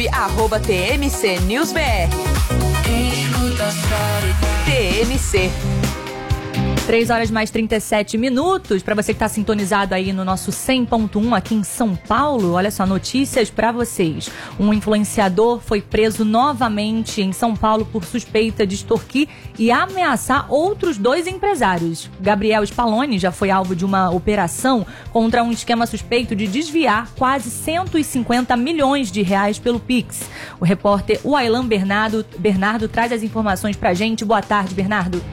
@TMC News BR. TMC. 3h mais 37. Para você que está sintonizado aí no nosso 100.1 aqui em São Paulo, olha só, notícias para vocês. Um influenciador foi preso novamente em São Paulo por suspeita de extorquir e ameaçar outros 2 empresários. Gabriel Spaloni já foi alvo de uma operação contra um esquema suspeito de desviar quase 150 milhões de reais pelo Pix. O repórter Wailan Bernardo traz as informações pra gente. Boa tarde, Bernardo.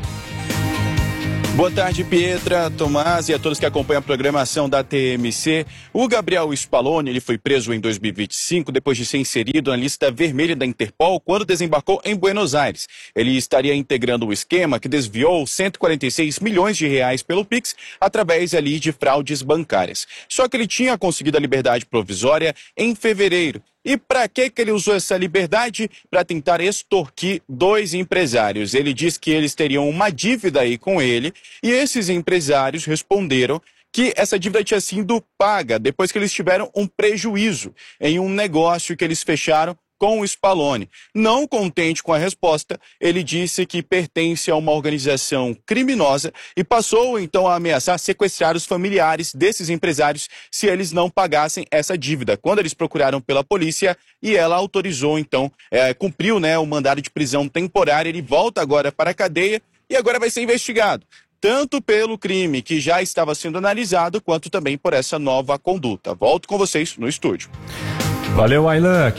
Boa tarde, Pietra, Tomás e a todos que acompanham a programação da TMC. O Gabriel Spaloni, ele foi preso em 2025 depois de ser inserido na lista vermelha da Interpol quando desembarcou em Buenos Aires. Ele estaria integrando o esquema que desviou 146 milhões de reais pelo Pix através ali de fraudes bancárias. Só que ele tinha conseguido a liberdade provisória em fevereiro. E para que ele usou essa liberdade? Para tentar extorquir 2 empresários. Ele diz que eles teriam uma dívida aí com ele e esses empresários responderam que essa dívida tinha sido paga depois que eles tiveram um prejuízo em um negócio que eles fecharam com o Spaloni. Não contente com a resposta, ele disse que pertence a uma organização criminosa e passou então a ameaçar sequestrar os familiares desses empresários se eles não pagassem essa dívida. Quando eles procuraram pela polícia e ela autorizou então, cumpriu o mandado de prisão temporária, ele volta agora para a cadeia e agora vai ser investigado. Tanto pelo crime que já estava sendo analisado, quanto também por essa nova conduta. Volto com vocês no estúdio. Valeu, Aylan.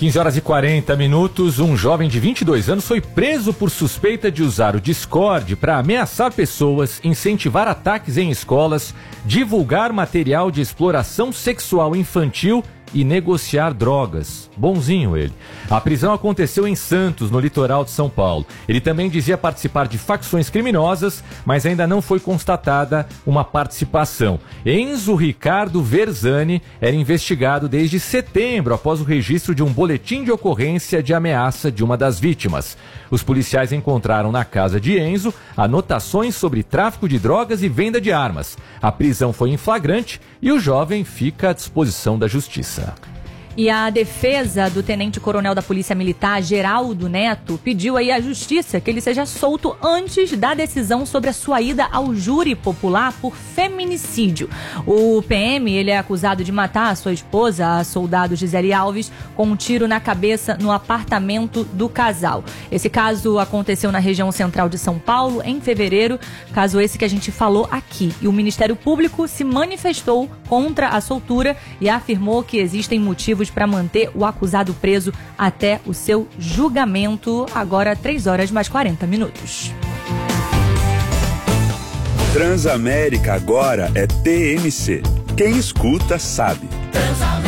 15h40. Um jovem de 22 anos foi preso por suspeita de usar o Discord para ameaçar pessoas, incentivar ataques em escolas, divulgar material de exploração sexual infantil e negociar drogas. Bonzinho ele. A prisão aconteceu em Santos, no litoral de São Paulo. Ele também dizia participar de facções criminosas, mas ainda não foi constatada uma participação. Enzo Ricardo Verzani era investigado desde setembro, após o registro de um boletim de ocorrência de ameaça de uma das vítimas. Os policiais encontraram na casa de Enzo anotações sobre tráfico de drogas e venda de armas. A prisão foi em flagrante e o jovem fica à disposição da justiça. E a defesa do tenente-coronel da Polícia Militar, Geraldo Neto, pediu aí à justiça que ele seja solto antes da decisão sobre a sua ida ao júri popular por feminicídio. O PM, ele é acusado de matar a sua esposa, a soldado Gisele Alves, com um tiro na cabeça no apartamento do casal. Esse caso aconteceu na região central de São Paulo, em fevereiro, caso esse que a gente falou aqui. E o Ministério Público se manifestou contra a soltura e afirmou que existem motivos para manter o acusado preso até o seu julgamento, agora 3h40. Transamérica agora é TMC. Quem escuta sabe.